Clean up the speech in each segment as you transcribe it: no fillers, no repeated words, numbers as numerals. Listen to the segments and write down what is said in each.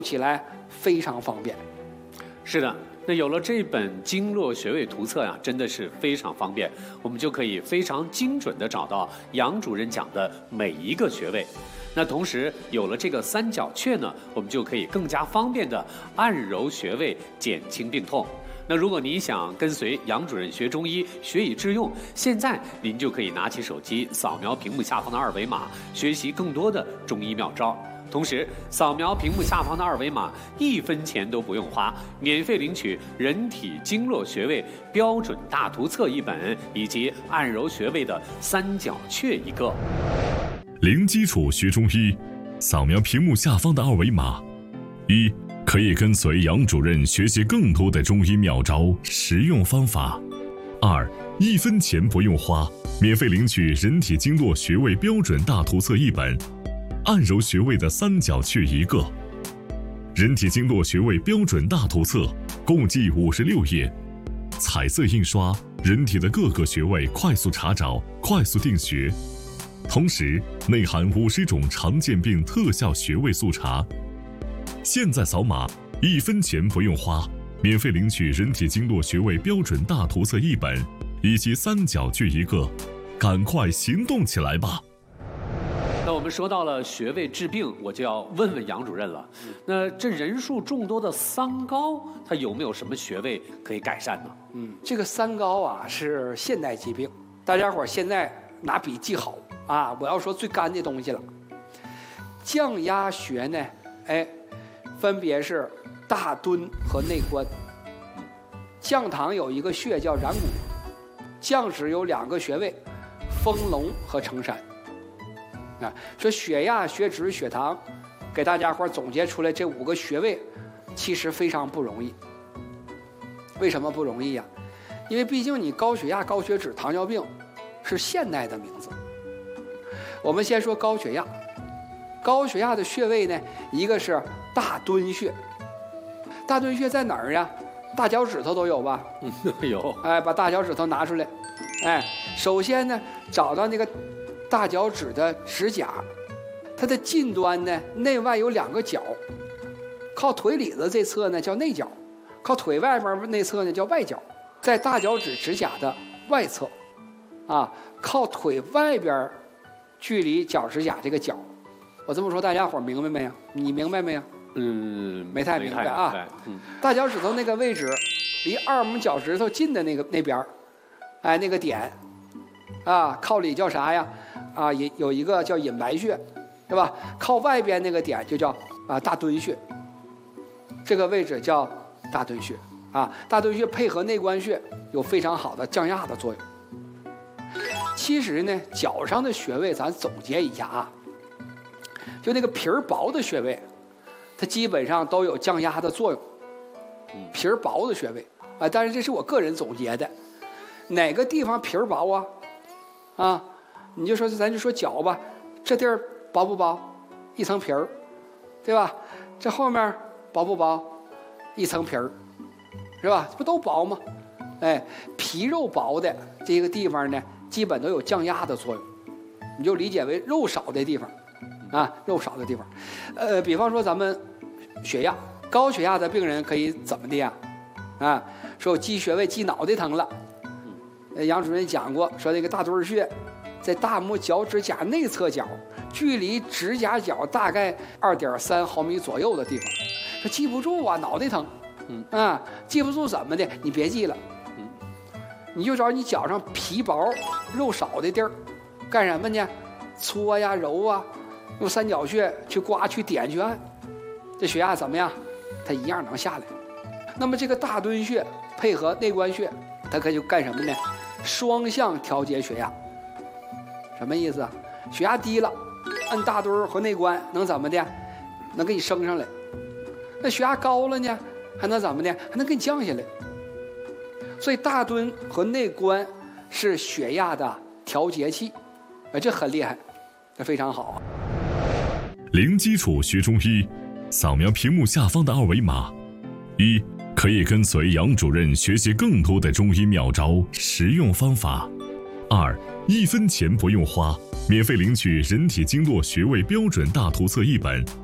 起来非常方便。 是的，那有了这本经络穴位图册呀，真的是非常方便，我们就可以非常精准地找到杨主任讲的每一个穴位。那同时有了这个三角穴呢，我们就可以更加方便地按揉穴位，减轻病痛。那如果您想跟随杨主任学中医，学以致用，现在您就可以拿起手机，扫描屏幕下方的二维码，学习更多的中医妙招。同时，扫描屏幕下方的二维码，1分钱都不用花，免费领取人体经络穴位标准大图册1本，以及按揉穴位的三角穴1个。 零基础学中医，扫描屏幕下方的二维码，1可以跟随杨主任学习更多的中医妙招、实用方法。2 1分钱不用花，免费领取人体经络穴位标准大图册1本，按揉穴位的三角穴1个。人体经络穴位标准大图册共计56页，彩色印刷，人体的各个穴位快速查找，快速定穴。同时内含50种常见病特效穴位速查。现在扫码，1分钱不用花，免费领取人体经络穴位标准大图册1本，以及三角穴1个，赶快行动起来吧！ 那我们说到了穴位治病，我就要问问杨主任了。那这人数众多的三高，它有没有什么穴位可以改善呢？ 这个三高啊是现代疾病，大家伙现在拿笔记好啊！我要说最干的东西了，降压穴呢，分别是大敦和内关。降堂有一个穴叫然谷，降趾有2个穴位，丰隆和承山。说血压、血脂、血糖，给大家伙总结出来这5个穴位，其实非常不容易。为什么不容易呀？因为毕竟你高血压、高血脂、糖尿病是现代的名字。我们先说高血压，高血压的穴位呢，一个是大敦穴。大敦穴在哪儿呀？大脚趾头都有吧？ 有。 把大脚趾头拿出来。首先呢，找到那个大脚趾的指甲，它的近端呢，内外有2个角，靠腿里子这侧呢叫内角，靠腿外边那侧呢叫外角。在大脚趾指甲的外侧，靠腿外边距离脚指甲这个角。我这么说大家伙明白没有？你明白没有？没太明白啊。大脚趾头那个位置，离2拇脚趾头近的那边，那个点，靠里叫啥呀？也有一个叫隐白穴，对吧？靠外边那个点就叫大敦穴，这个位置叫大敦穴。大敦穴配合内关穴有非常好的降压的作用。其实呢，脚上的穴位咱总结一下啊，就那个皮儿薄的穴位，它基本上都有降压的作用。皮儿薄的穴位但是这是我个人总结的，哪个地方皮儿薄啊？你就说咱就说脚吧，这地儿薄不薄？一层皮儿，对吧？这后面薄不薄？一层皮儿，是吧？这不都薄吗？皮肉薄的这个地方呢，基本都有降压的作用，你就理解为肉少的地方肉少的地方。比方说咱们血压，高血压的病人可以怎么的呀？说我记穴位记脑袋疼了，杨主任讲过，说那个大敦穴在大拇脚趾甲内侧角，距离指甲角大概2.3毫米左右的地方。说记不住脑袋疼，记不住怎么的？你别记了，你就找你脚上皮薄肉少的地儿，干什么呢？搓呀揉啊，用三角穴去刮去点去按，这血压怎么样？它一样能下来。那么这个大敦穴配合内关穴，它可就干什么呢？双向调节血压。什么意思啊？血压低了，按大敦和内关能怎么的？能给你升上来。那血压高了呢，还能怎么的？还能给你降下来。所以大敦和内关是血压的调节器，这很厉害，这非常好。 零基础学中医，扫描屏幕下方的二维码，1可以跟随杨主任学习更多的中医妙招、实用方法。2 1分钱不用花，免费领取人体经络穴位标准大图册1本，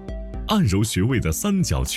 按揉穴位的三角区。